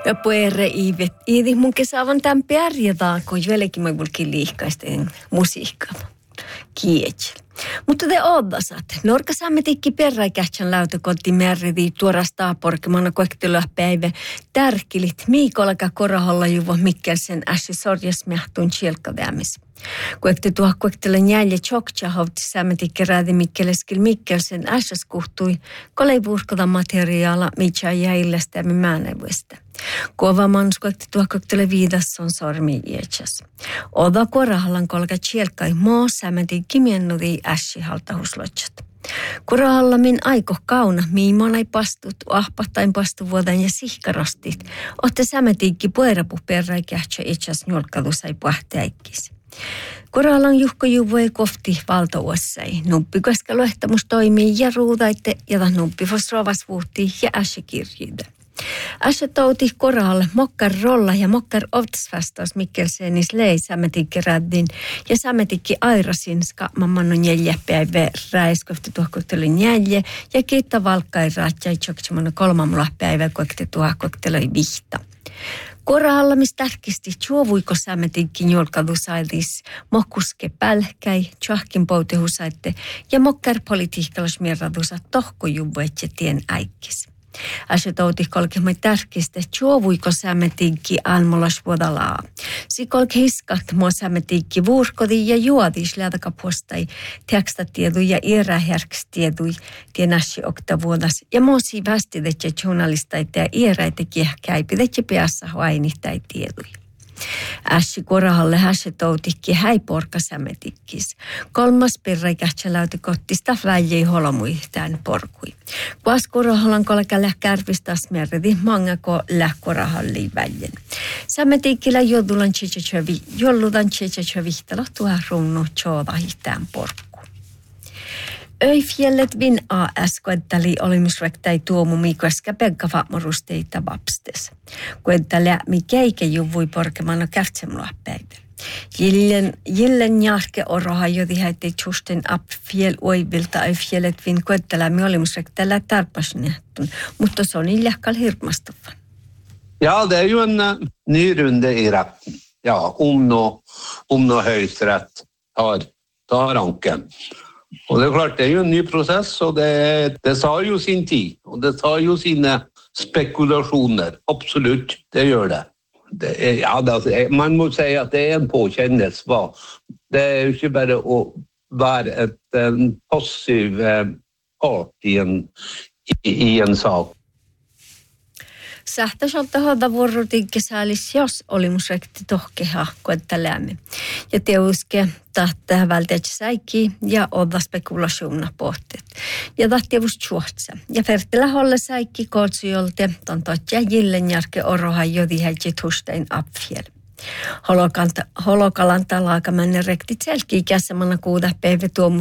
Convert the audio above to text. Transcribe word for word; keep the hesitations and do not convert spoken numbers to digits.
Ja puere iivet. Iidi mun kesaavan tämän pärjätään, kun jällekin mä vulkin liikkaisten musiikkaa. Kietsel. Mutta te oodasat. Norka saamme tikki perräikähtsän läytökotti märridi tuorastaa porkimana koektelua päivä. Tärkilit Miikolaka koraholla juvo Mikkelsen ässi sorjas mähtuun chielkavämis. Koekte tuoha koektele njälje tjoktja hovti saamme tikki räädi Mikkeleskil Mikkelsen ässäs kuhtui, kolei puhkota materiaala mitja jäillestämme määnävuista. Kova manus koekte tuoha koektele viidas on sormi iätsäs. Oda korahallan kolka chielkai moo saamme tikki miennudi ässi haltahuslotjat. Korahalla min aiko kauna, miimonai pastut, ahpahtain pastuvuodan ja sihkarostit. Otte sämetiikki puerapu perräikähtsä itsäs njolkadusai puhtäikkis. Korahalla on juhko juvoi kofti valtauossai. Nuppi koska luehtamus toimii ja ruudaitte, jota nuppi fosrovas vuhtii ja äsä kirjide. Äsä touti korahalle mokkar rolla ja mokkar ovtsvastaus Mikkelsenis lei sämetiikki räddin ja sämetiikki airasin skapmamman on neljä päivä räiskofti tuohkottelu neljä ja kiitta valkkai raatjai tjoksimana kolmamalla päivä koekte tuohkottelu vihta. Korahalla mis tärkisti juovuiko sämetiikki njolkadusailis mokkuske pälkäi, tjohkin poutehusaitte ja mokkar politiikkalos mierradusa tohko juvuetse tien äikkis. Äsä touti kolkemai tärkistä, juovuiko sämetiikki almolas vuodalaa. Si kolke hiskat mua sämetiikki vuurkodi ja juodis lätakapostai tekstatiedu ja iärähärkstiedui tienäsi oktavuodas. Ja muusi västidetje journalistaita ja iäräitekiä käypidetje peässä hainihtai tiedui. Ässi korahalle häsä toutikki häiporka sämetikkis. Kolmas perräikähtsä läytökottista väljei holomui tämän porkui. Kuas korahallan kolka lähkärvistas merredi mangako lähkorahalli väljen. Sämetikkillä jolludan tsetsetsävi, jolludan tsetsetsävihtalo tuha runnu tjoodahi tämän porkku. Öifjellet vin A S koettali olimusrektai tuomumi, koska pekka vaatmorusteita vapstes. Koettali mikä eikä juvui porkemana käftsemua päivä. Jillen, jillen jahke oroha jodi häitte tjusten ap fjell oivilta öifjellet vin koettali olimusrektailla tarpasnehtun, mutta se on illähkal hirmastuvan. Ja, det är ju en uh, ny runde i rätten. Ja, om nå, om nå höjsträtt tar, tar anken. Och det är klart, det är ju en ny process och det, det tar ju sin tid och det tar ju sina spekulationer. Absolut, det gör det. det är, ja, det, man måste säga att det är en påkännelse. Va? Det är ju inte bara att vara ett, en passiv part i en, i, i en sak. Sähtäisolta hoida vuorotiikki säälis, jos olimusrekti tohkeha koetta lämmin. Ja teuske tahtaa välttämättä säikki ja odda spekulationa pohtet. Ja tahtiavus tjuhtsa. Ja fertilä holle säikki kootsujolte, ton totja jillen järke oroha jodi häitsi tustein apfjel. Holokalanta laakamännen rekti selkii kässämänä kuuda päivä tuomu